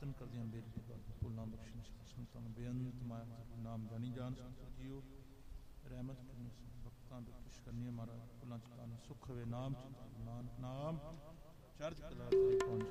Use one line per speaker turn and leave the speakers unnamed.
ਕੀਰਤਨ ਕਰਦਿਆਂ ਬੇਨਤੀ ਕਰਦੇ ਭੁੱਲਾਂ ਬਖਸ਼ਣ ਸੰਤਾਂ ਨੂੰ ਬੇਅੰਤ ਮਾਇਆ ਨਾਮ ਜਾਣੀ ਜਾਣ ਸੰਤ ਜੀਓ ਰਹਿਮਤ ਕਰਨੀ ਭਗਤਾਂ ਦੇ ਖੁਸ਼ ਕਰਨੀ ਮਹਾਰਾਜ ਭੁੱਲਾਂ ਚੁਕਾਉਣ ਸੁਖ ਹੋਵੇ ਨਾਮ ਨਾਨਕ ਨਾਮ ਚੜ੍ਹਦੀ ਕਲਾ